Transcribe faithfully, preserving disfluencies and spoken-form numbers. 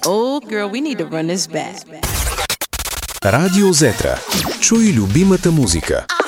Oh, girl, we need to run this back. Радио Зетра. Чуй любимата музика.